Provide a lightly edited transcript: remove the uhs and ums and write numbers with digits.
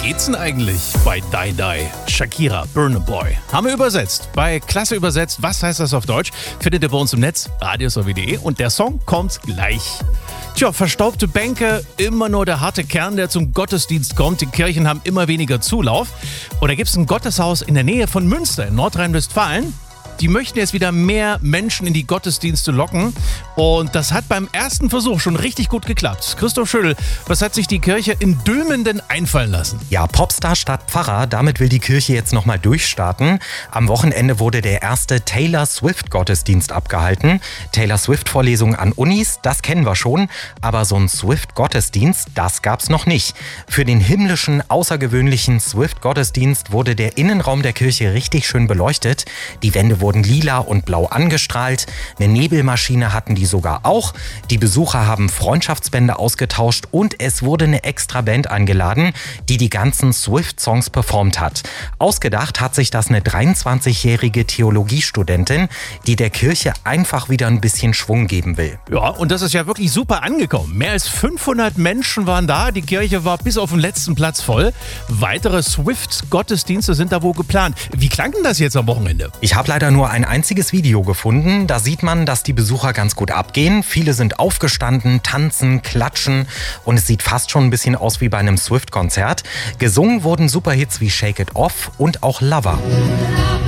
geht's denn eigentlich bei Die Die? Shakira, Burna Boy. Haben wir übersetzt. Bei Klasse übersetzt. Was heißt das auf Deutsch? Findet ihr bei uns im Netz, radiosw.de. Und der Song kommt gleich. Tja, verstaubte Bänke, immer nur der harte Kern, der zum Gottesdienst kommt. Die Kirchen haben immer weniger Zulauf. Oder gibt es ein Gotteshaus in der Nähe von Münster in Nordrhein-Westfalen? Die möchten jetzt wieder mehr Menschen in die Gottesdienste locken. Und das hat beim ersten Versuch schon richtig gut geklappt. Christoph Schüttel, was hat sich die Kirche in Dülmenden einfallen lassen? Ja, Popstar statt Pfarrer, damit will die Kirche jetzt nochmal durchstarten. Am Wochenende wurde der erste Taylor Swift-Gottesdienst abgehalten. Taylor Swift-Vorlesungen an Unis, das kennen wir schon. Aber so ein Swift-Gottesdienst, das gab's noch nicht. Für den himmlischen, außergewöhnlichen Swift-Gottesdienst wurde der Innenraum der Kirche richtig schön beleuchtet. Die Wände wurden lila und blau angestrahlt. Eine Nebelmaschine hatten die sogar auch. Die Besucher haben Freundschaftsbände ausgetauscht und es wurde eine extra Band eingeladen, die die ganzen Swift-Songs performt hat. Ausgedacht hat sich das eine 23-jährige Theologiestudentin, die der Kirche einfach wieder ein bisschen Schwung geben will. Ja, und das ist ja wirklich super angekommen. Mehr als 500 Menschen waren da. Die Kirche war bis auf den letzten Platz voll. Weitere Swift-Gottesdienste sind da wohl geplant. Wie klang denn das jetzt am Wochenende? Ich habe leider nur ein einziges Video gefunden. Da sieht man, dass die Besucher ganz gut abgehen. Viele sind aufgestanden, tanzen, klatschen und es sieht fast schon ein bisschen aus wie bei einem Swift-Konzert. Gesungen wurden Superhits wie Shake It Off und auch Lover.